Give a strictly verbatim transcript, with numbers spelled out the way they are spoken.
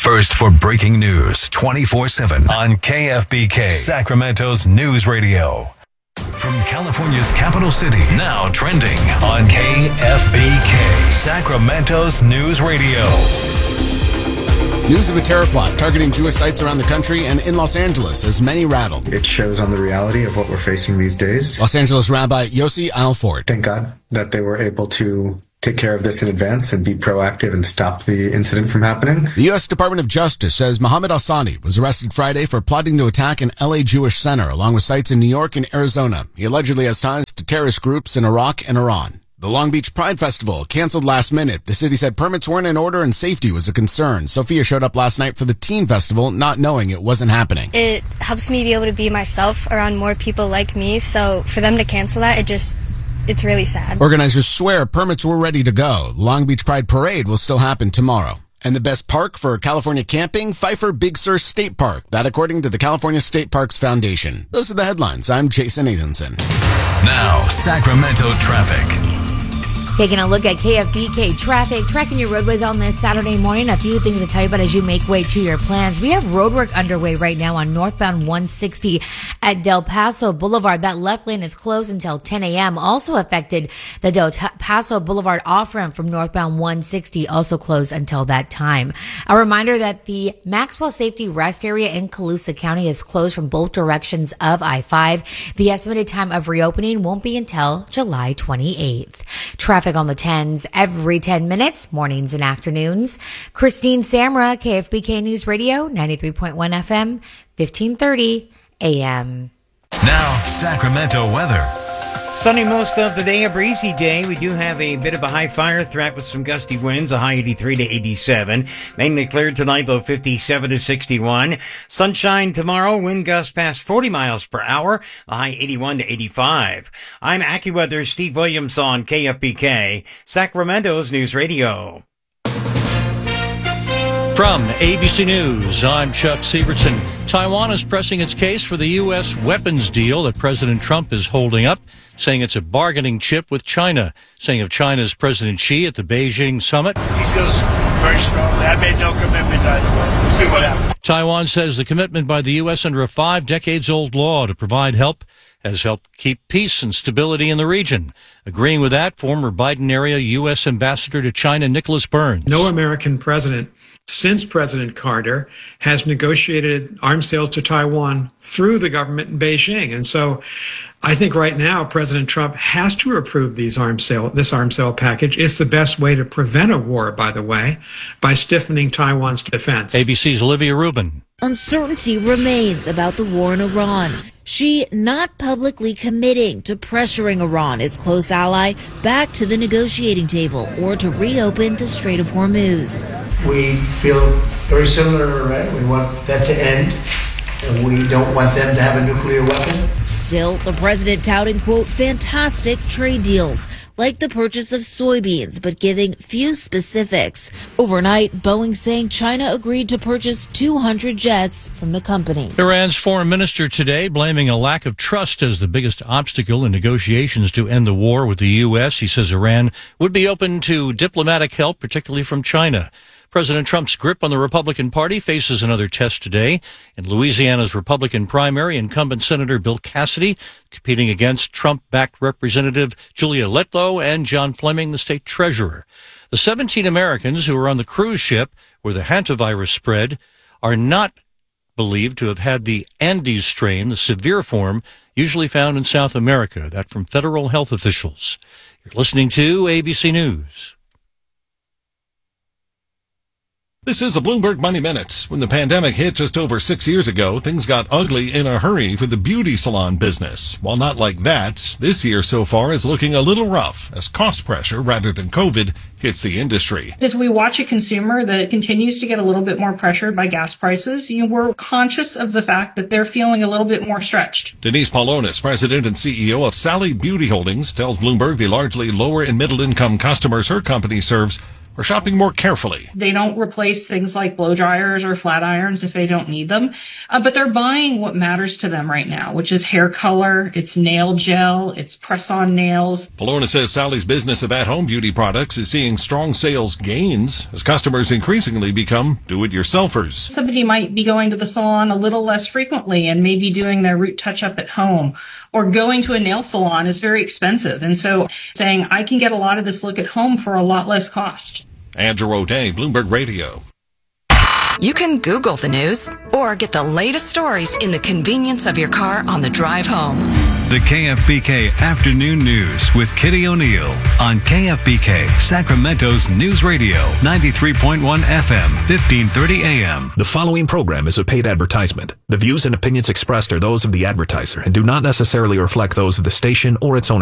first for breaking news twenty-four seven on K F B K, Sacramento's news radio. From California's capital city, now trending on K F B K, Sacramento's news radio. News of a terror plot targeting Jewish sites around the country and in Los Angeles as many rattled. It shows on the reality of what we're facing these days. Los Angeles Rabbi Yossi Alford. Thank God that they were able to take care of this in advance and be proactive and stop the incident from happening. The U S Department of Justice says Mohammed Al-Sani was arrested Friday for plotting to attack an L A Jewish center along with sites in New York and Arizona. He allegedly has ties to terrorist groups in Iraq and Iran. The Long Beach Pride Festival canceled last minute. The city said permits weren't in order and safety was a concern. Sophia showed up last night for the teen festival, not knowing it wasn't happening. It helps me be able to be myself around more people like me, so for them to cancel that, it just, it's really sad. Organizers swear permits were ready to go. The Long Beach Pride Parade will still happen tomorrow. And the best park for California camping, Pfeiffer Big Sur State Park. That according to the California State Parks Foundation. Those are the headlines. I'm Jason Nathanson. Now, Sacramento traffic. Taking a look at K F B K traffic, tracking your roadways on this Saturday morning. A few things to tell you about as you make way to your plans. We have roadwork underway right now on northbound one sixty at Del Paso Boulevard. That left lane is closed until ten a.m. Also affected the Del Paso Boulevard off-ramp from northbound one sixty, also closed until that time. A reminder that the Maxwell Safety Rest Area in Colusa County is closed from both directions of I five. The estimated time of reopening won't be until July twenty-eighth. Traffic on the tens every ten minutes, mornings and afternoons. Christine Samra, K F B K News Radio, ninety-three point one F M, fifteen thirty A M. Now, Sacramento weather. Sunny most of the day, a breezy day. We do have a bit of a high fire threat with some gusty winds, a high eighty-three to eighty-seven. Mainly clear tonight, low fifty-seven to sixty-one. Sunshine tomorrow, wind gusts past forty miles per hour, a high eighty-one to eighty-five. I'm AccuWeather's Steve Williams on K F B K, Sacramento's News Radio. From A B C News, I'm Chuck Sievertson. Taiwan is pressing its case for the U S weapons deal that President Trump is holding up, saying it's a bargaining chip with China, saying of China's President Xi at the Beijing summit. He feels very strongly. I made no commitment either way. We'll see what happens. Taiwan says the commitment by the U S under a five-decades-old law to provide help has helped keep peace and stability in the region. Agreeing with that, former Biden-era U S Ambassador to China Nicholas Burns. No American president since President Carter has negotiated arms sales to Taiwan through the government in Beijing. And so I think right now President Trump has to approve these arms sale, this arms sale package. It's the best way to prevent a war, by the way, by stiffening Taiwan's defense. A B C's Olivia Rubin. Uncertainty remains about the war in Iran. Xi not publicly committing to pressuring Iran, its close ally, back to the negotiating table or to reopen the Strait of Hormuz. We feel very similar to Iran. We want that to end, and we don't want them to have a nuclear weapon. Still, the president touting, quote, fantastic trade deals, like the purchase of soybeans, but giving few specifics. Overnight, Boeing saying China agreed to purchase two hundred jets from the company. Iran's foreign minister today blaming a lack of trust as the biggest obstacle in negotiations to end the war with the U S. He says Iran would be open to diplomatic help, particularly from China. President Trump's grip on the Republican Party faces another test today. In Louisiana's Republican primary, incumbent Senator Bill Cassidy competing against Trump-backed Representative Julia Letlow and John Fleming, the state treasurer. The seventeen Americans who were on the cruise ship where the hantavirus spread are not believed to have had the Andes strain, the severe form usually found in South America. That from federal health officials. You're listening to A B C News. This is a Bloomberg Money Minute. When the pandemic hit just over six years ago, things got ugly in a hurry for the beauty salon business. While not like that, this year so far is looking a little rough as cost pressure rather than COVID hits the industry. As we watch a consumer that continues to get a little bit more pressured by gas prices, you know, we're conscious of the fact that they're feeling a little bit more stretched. Denise Paulonis, president and C E O of Sally Beauty Holdings, tells Bloomberg the largely lower and middle income customers her company serves are shopping more carefully. They don't replace things like blow dryers or flat irons if they don't need them, uh, but they're buying what matters to them right now, which is hair color, it's nail gel, it's press-on nails. Polona says Sally's business of at-home beauty products is seeing strong sales gains as customers increasingly become do-it-yourselfers. Somebody might be going to the salon a little less frequently and maybe doing their root touch-up at home, or going to a nail salon is very expensive. And so saying, I can get a lot of this look at home for a lot less cost. Andrew O'Day, Bloomberg Radio. You can Google the news or get the latest stories in the convenience of your car on the drive home. The K F B K Afternoon News with Kitty O'Neill on K F B K, Sacramento's News Radio, ninety-three point one F M, fifteen thirty A M. The following program is a paid advertisement. The views and opinions expressed are those of the advertiser and do not necessarily reflect those of the station or its owner.